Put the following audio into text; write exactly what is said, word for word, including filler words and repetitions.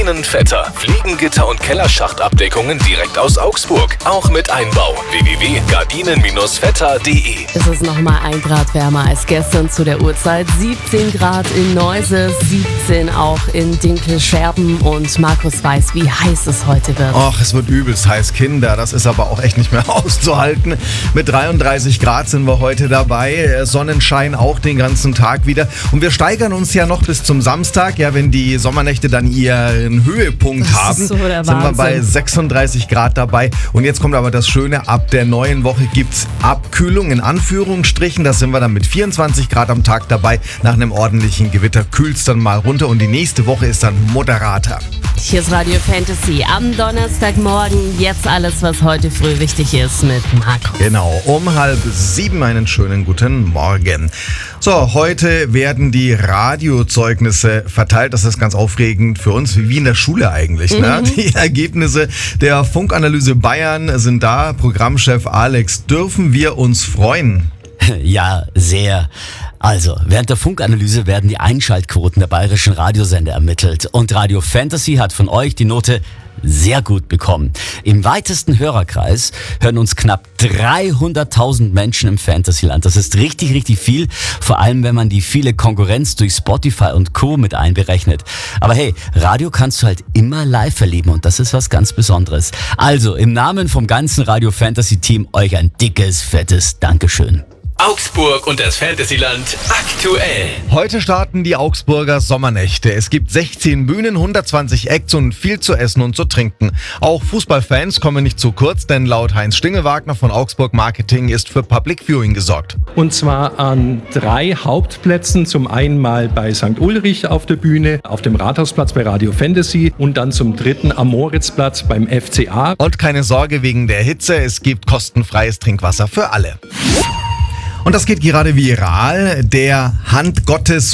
Gardinen, Fliegengitter und Kellerschachtabdeckungen direkt aus Augsburg. Auch mit Einbau. w w w punkt gardinen Bindestrich vetter punkt de. Es ist nochmal ein Grad wärmer als gestern zu der Uhrzeit. siebzehn Grad in Neuses, siebzehn auch in Dinkelscherben und Markus weiß, wie heiß es heute wird. Och, es wird übelst heiß, Kinder. Das ist aber auch echt nicht mehr auszuhalten. Mit dreiunddreißig Grad sind wir heute dabei. Sonnenschein auch den ganzen Tag wieder. Und wir steigern uns ja noch bis zum Samstag. Ja, wenn die Sommernächte dann ihren Höhepunkt Das haben, ist so der sind wir bei Wahnsinn. sechsunddreißig Grad dabei. Und jetzt kommt aber das Schöne, ab der neuen Woche gibt's Abkühlung in Anführungsstrichen. Da sind wir dann mit vierundzwanzig Grad am Tag dabei. Nach einem ordentlichen Gewitter kühlt's dann mal runter und die nächste Woche ist dann moderater. Hier ist Radio Fantasy am Donnerstagmorgen. Jetzt alles, was heute früh wichtig ist mit Markus. Genau, um halb sieben einen schönen guten Morgen. So, heute werden die Radiozeugnisse verteilt. Das ist ganz aufregend für uns, wie in der Schule eigentlich. Mhm. Ne? Die Ergebnisse der Funkanalyse Bayern sind da. Programmchef Alex, dürfen wir uns freuen? Ja, sehr. Also, während der Funkanalyse werden die Einschaltquoten der bayerischen Radiosender ermittelt und Radio Fantasy hat von euch die Note sehr gut bekommen. Im weitesten Hörerkreis hören uns knapp dreihunderttausend Menschen im Fantasyland. Das ist richtig, richtig viel, vor allem wenn man die viele Konkurrenz durch Spotify und Co. mit einberechnet. Aber hey, Radio kannst du halt immer live erleben und das ist was ganz Besonderes. Also, im Namen vom ganzen Radio Fantasy Team euch ein dickes, fettes Dankeschön. Augsburg und das Fantasyland aktuell. Heute starten die Augsburger Sommernächte. Es gibt sechzehn Bühnen, hundertzwanzig Acts und viel zu essen und zu trinken. Auch Fußballfans kommen nicht zu kurz, denn laut Heinz Stingelwagner von Augsburg Marketing ist für Public Viewing gesorgt. Und zwar an drei Hauptplätzen. Zum einen mal bei Sankt Ulrich auf der Bühne, auf dem Rathausplatz bei Radio Fantasy und dann zum dritten am Moritzplatz beim F C A. Und keine Sorge wegen der Hitze, es gibt kostenfreies Trinkwasser für alle. Und das geht gerade viral. Der Hand Gottes